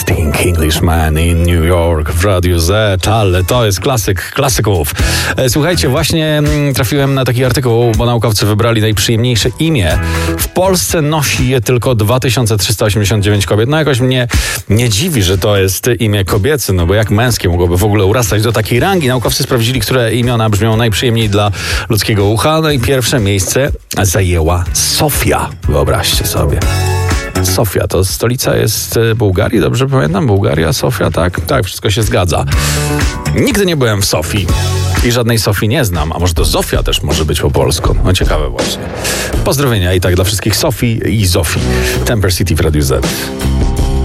Everlasting Englishman in New York w Radiu Z, ale to jest klasyk klasyków. Słuchajcie, właśnie trafiłem na taki artykuł, bo naukowcy wybrali najprzyjemniejsze imię. W Polsce nosi je tylko 2389 kobiet. No jakoś mnie nie dziwi, że to jest imię kobiece, no bo jak męskie mogłoby w ogóle urastać do takiej rangi? Naukowcy sprawdzili, które imiona brzmią najprzyjemniej dla ludzkiego ucha. No i pierwsze miejsce zajęła Sofia. Wyobraźcie sobie. Sofia to stolica jest Bułgarii, dobrze pamiętam? Bułgaria, Sofia, tak? Tak, wszystko się zgadza. Nigdy nie byłem w Sofii i żadnej Sofii nie znam, a może to Zofia też może być po polsku. No ciekawe właśnie. Pozdrowienia i tak dla wszystkich Sofii i Zofii. Temper City w Radiu Z.